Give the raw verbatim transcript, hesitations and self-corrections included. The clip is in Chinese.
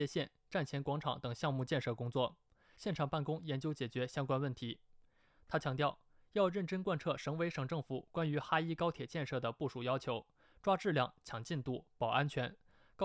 线、站前广场等项目建设工作，现场办公研究解决相关问题。他强调，要认真贯彻省委省政府关于哈一高铁建设的部署要求，抓质量、抢进度、保安全，